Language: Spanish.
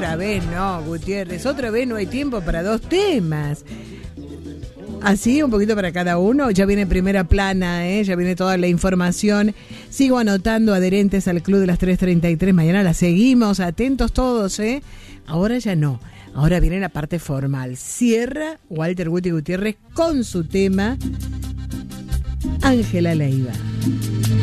otra vez no, Gutiérrez, otra vez no hay tiempo para 2 temas. Así, un poquito para cada uno. Ya viene primera plana, ya viene toda la información. Sigo anotando adherentes al Club de las 3:33. Mañana la seguimos, atentos todos, Ahora ya no. Ahora viene la parte formal. Cierra Walter Guti Gutiérrez con su tema Ángela Leiva.